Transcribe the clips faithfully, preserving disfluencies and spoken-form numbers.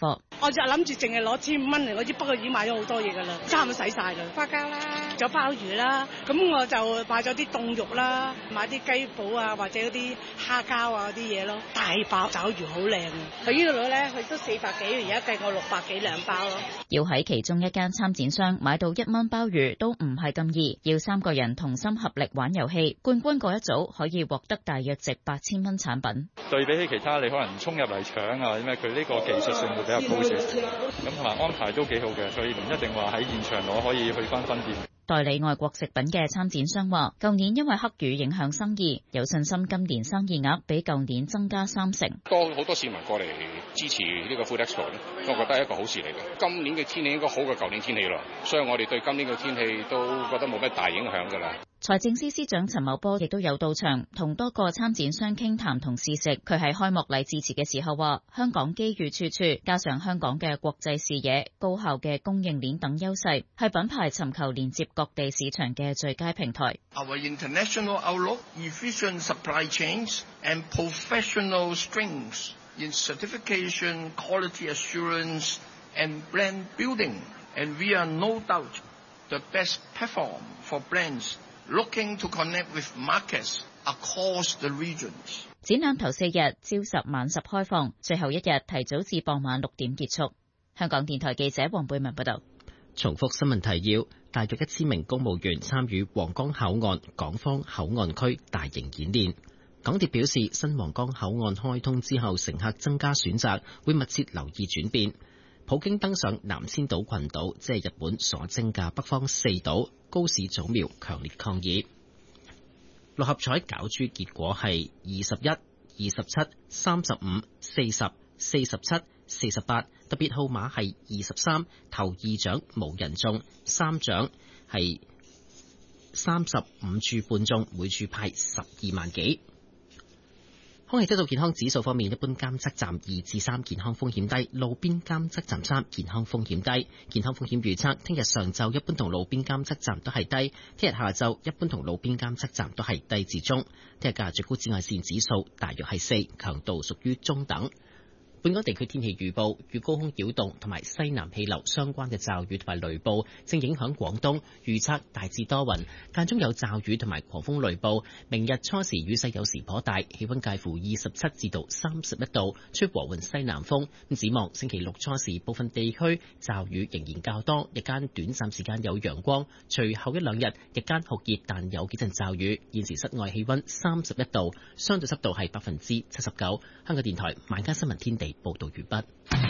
貨。 我就諗住淨係攞千五蚊嚟嗰啲，不過已經買咗好多嘢㗎啦，差唔多使晒啦。花膠啦，仲有鮑魚啦，咁我就買咗啲凍肉啦，買啲雞脯啊，或者嗰啲蝦膠啊嗰啲嘢咯。大包爪魚好靚啊！佢呢度咧，佢都四百幾，而家計我六百幾兩包咯。 要喺其中一間參展商買到一蚊鮑魚都唔係咁易，要三個人同心合力玩遊戲，冠軍嗰一組可以獲得大約值八千蚊產品。 對比起其他，你可能衝入嚟搶啊，因為佢呢個技術性會比較高少少，咁同埋安排都幾好嘅，所以唔一定話喺現場攞可以去翻分店。 代理外國食品嘅參展商話，舊年因為黑雨影響生意，有信心今年生意額比舊年增加三成。 多好多市民過嚟支持呢個 Food Expo，我覺得係一個好事嚟嘅。今年嘅天氣應該好過舊年天氣咯，所以我哋對今年嘅天氣都覺得冇咩大影響㗎啦。 財政司司長陳茂波亦都有到場，同多個參展商傾談同試食。佢喺開幕禮致辭嘅時候話，香港機遇處處，加上香港嘅國際視野、高效嘅供應鏈等優勢，係品牌尋求連接各地市場嘅最佳平台。 Our international outlook, efficient supply chains, and professional strengths in certification, quality assurance, and brand building, and we are no doubt the best platform for brands looking to connect with markets across the regions。 展覽頭四日，朝十晚十開放，最後一日提早至傍晚六點結束。香港電台記者黃貝文報道。 重複新聞提要：大約一千名公務員參與皇崗口岸港方口岸區大型演練。港鐵表示，新皇崗口岸開通之後，乘客增加選擇，會密切留意轉變。普京登上南千島群島，即係日本所徵嘅北方四島。高市早苗強烈抗議。六合彩攪珠結果係二十一、二十七、三十五、四十、四十七、四十八，特別號碼係二十三。頭二獎冇人中，三獎係三十五注半中，每注派十二萬幾。空氣質素健康指數方面，一般監測站二至三，健康風險低；路邊監測站三，健康風險低。健康風險預測：聽日上晝一般同路邊監測站都係低；聽日下晝一般同路邊監測站都係低至中。聽日嘅最高紫外線指數大約係四，強度屬於中等。本港地區天氣預報，與高空擾動同埋西南氣流相關嘅驟雨同埋雷暴正影響廣東，預測大致多雲，間中有驟雨同埋狂風雷暴。明日初時雨勢有時頗大，氣溫介乎二十七至到三十一度，吹和緩西南風。咁展望星期六初時，部分地區驟雨仍然較多，日間短暫時間有陽光，隨後一兩日日間酷熱，但有幾陣驟雨。現時室外氣溫三十一度，相對濕度係百分之七十九。香港電台晚間新聞天地報道完畢。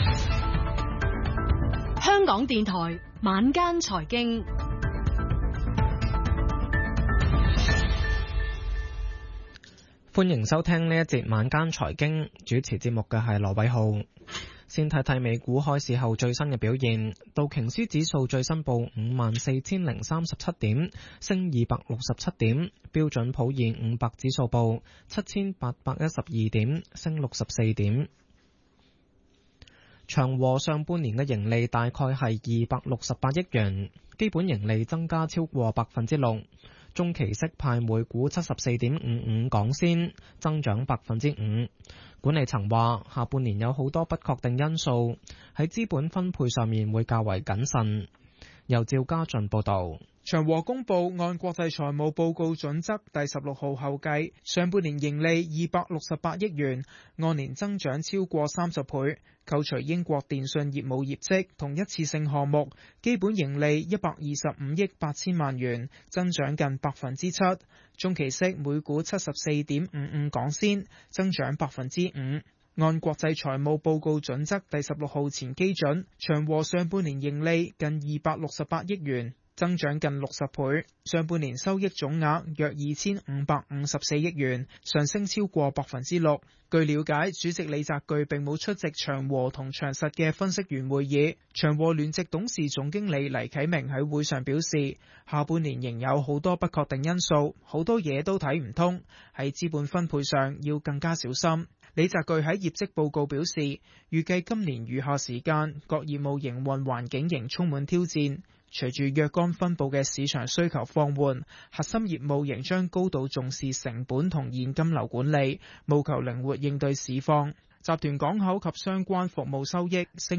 香港電台晚間財經， 歡迎收聽呢一節晚間財經，主持節目嘅係羅偉浩。先睇睇美股開市後最新嘅表現，道瓊斯指數最新報五萬四千零三十七點，升二百六十七點；標準普爾五百指數報七千八百一十二點，升六十四點。長和上半年嘅盈利大概係二百六十八億元，基本盈利增加超過百分之六。中期息派每股七十四點五五港仙，增長百分之五。管理層話，下半年有好多不確定因素，喺資本分配上面會較為謹慎。由趙家俊報導。 長和公佈按國際財務報告準則第十六號後計，上半年盈利二百六十八億元，按年增長超過三十倍。扣除英國電信業務業績同一次性項目，基本盈利一百二十五億八千萬元，增長近百分之七。中期息每股七十四點五五港仙，增長百分之五。按國際財務報告準則第十六號前基準，長和上半年盈利近二百六十八億元，增長近六十倍。上半年收益總額約二千五百五十四億元，上升超過百分之六。據了解，主席李澤鉅並冇出席長和同長實嘅分析員會議。長和聯席董事總經理黎啟明喺會上表示，下半年仍有好多不確定因素，好多嘢都睇唔通，喺資本分配上要更加小心。李澤鉅喺業績報告表示，預計今年餘下時間各業務營運環境仍充滿挑戰。隨住若干分佈嘅市場需求放緩，核心業務仍將高度重視成本同現金流管理，務求靈活應對市況。集團港口及相關服務收益升